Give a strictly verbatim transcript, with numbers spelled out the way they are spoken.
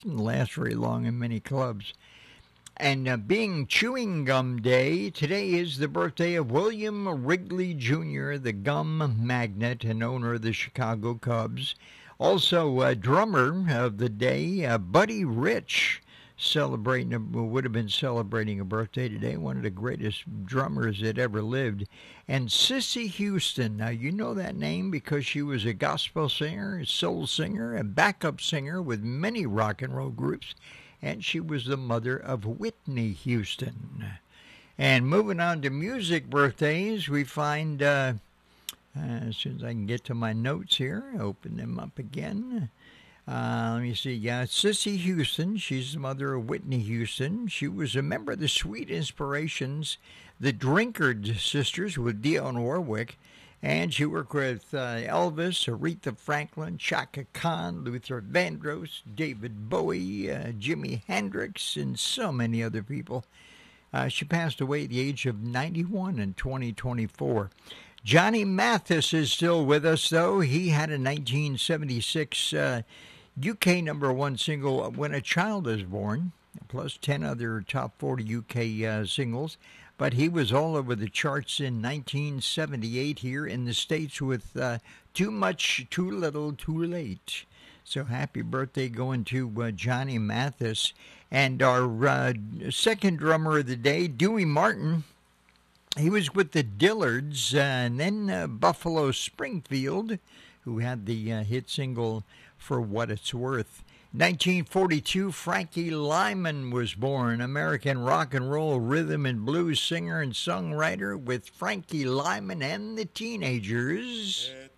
Didn't last very long in many clubs. And uh, being Chewing Gum Day, today is the birthday of William Wrigley Junior, the gum magnate and owner of the Chicago Cubs. Also, uh, drummer of the day, uh, Buddy Rich, celebrating a, would have been celebrating a birthday today. One of the greatest drummers that ever lived. And Cissy Houston. Now you know that name because she was a gospel singer, a soul singer, a backup singer with many rock and roll groups. And she was the mother of Whitney Houston. And moving on to music birthdays, we find, uh, uh, as soon as I can get to my notes here, open them up again. Uh, let me see. Yeah, Cissy Houston. She's the mother of Whitney Houston. She was a member of the Sweet Inspirations, the Drinkard sisters with Dionne Warwick. And she worked with uh, Elvis, Aretha Franklin, Chaka Khan, Luther Vandross, David Bowie, uh, Jimi Hendrix, and so many other people. Uh, she passed away at the age of ninety-one in twenty twenty-four. Johnny Mathis is still with us, though. He had a nineteen seventy-six uh, U K number one single, When a Child is Born, plus ten other top forty U K uh, singles. But he was all over the charts in nineteen seventy-eight here in the States with uh, Too Much, Too Little, Too Late. So happy birthday going to uh, Johnny Mathis. And our uh, second drummer of the day, Dewey Martin. He was with the Dillards uh, and then uh, Buffalo Springfield, who had the uh, hit single For What It's Worth. nineteen forty-two, Frankie Lyman was born, American rock and roll rhythm and blues singer and songwriter with Frankie Lyman and the Teenagers.